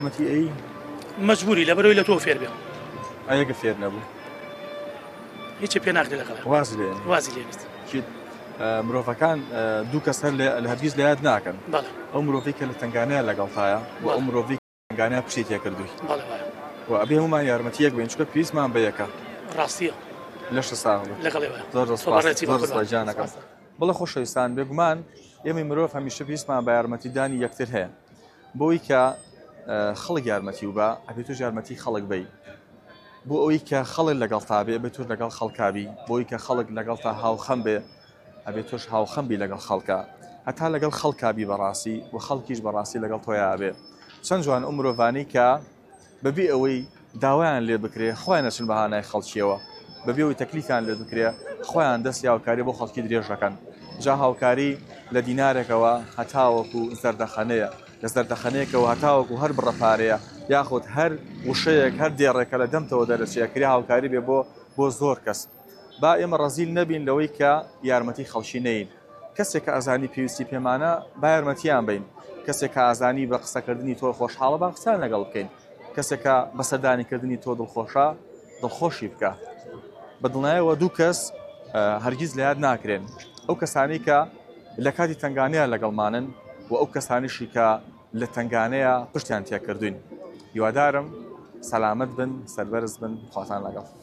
مەتی ئەی مەجبوری لەبەرەوەی لە تۆ فێر بێ ئەگە فێر نەبوو هیچی پێ ناکرێت لەگەڵ وازی لێ وازی لێ نیست مرۆڤەکان دوو کەس هەر لە هەرگیز لە یاد ناکەن بەڵێ ئەو مرۆڤی کە لە تنگانەیە لەگەڵتایە و ئەو مرۆڤی تنگانەیە پشتی تێ کردووی بەڵێ وایە و ئەبێ هەمومان یارمەتیەک بین چکە پێویستمان بە یەکە ڕاستیە لەش ساغ لەگەڵێ وایە زۆر جانەکەم بڵە خۆشەویستان بێگومان ئێمەی مرۆڤ هەمیشە پێویستمان بە یارمەتیدانی یەکتر هەیە بۆی کە خەڵک یارمەتی و بە ئەبێت تۆ یارمەتی خەڵک بی بۆ ئەوەی کە خەڵک لەگەڵ تا بێ بێت تۆ لەگەڵ خەڵکابی بۆی کە خەڵک لەگەڵ تا هاوخەم بێ ئەبێت تۆش هاوخەمبی لەگەڵ خەڵکە هەتا لەگەڵ خەڵکابی بەڕاستی و خەڵکیش بەڕاستی لەگەڵ تۆیا بێ چەند جوان ئەو مرۆڤانەی کە بەبێ ئەوەی داوایان لێ بکرێ خۆیان نەچن بەهانای خەڵکیەوە بەبێ ئەوەی تەکلیفیان لێ بکرێ خۆیان دەستی هاوکاری بۆ خەڵکی درێژەکەن جا هاوکاری لە دینارێکەوە هەتاوەکو زەردەخەنەیە لە زەردەخەنەیەکەوە هەتاوەکو هەر بڕەپارەیە یاخود هەر وشەیەک هەر دێڕێکە لە دەمتەوە دەرەچێ کری هاوکاری بێ بۆ زۆر کەس با ئێمە ڕەزیل نەبین لەوەی کە یارمەتی خەڵکی نەین کەسێک کە ئازانی پێویستی پێمانە با یارمەتیان بین کەسێک کە ئازانی بە قسەکردنی تۆ خۆشحاڵە با قسان لەگەڵ بکەین کەسێک کە بە سەردانیکردنی تۆ دڵخۆشە دڵخۆشی بکە بەدڵنایەوە دوو کەس هەرگیز لە یاد ناکرێن ئەو کەسانی کە لە کاتی تنگانەیە لەگەڵمانن و ئەو کەسانیشی کە لە تنگانەیە پشتیان تێکردوین هیوادارم سەلامەت بن سەربەرز بن خواتان لەگەڵ